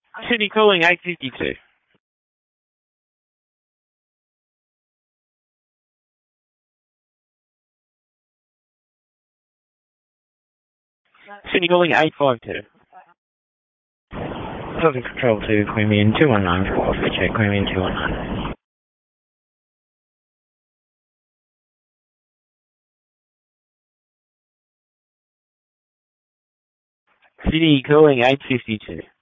City calling 852. City calling 852. Southern Control to Queanbeyan 219 for check Queanbeyan 219. City calling 852.